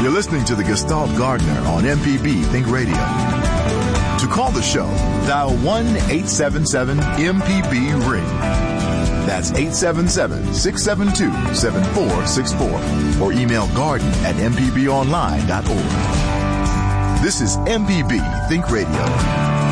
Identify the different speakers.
Speaker 1: You're listening to the Gestalt Gardener on MPB Think Radio. To call the show, dial 1-877-MPB-RING. That's 877-672-7464. Or email garden@mpbonline.org. This is MPB Think Radio.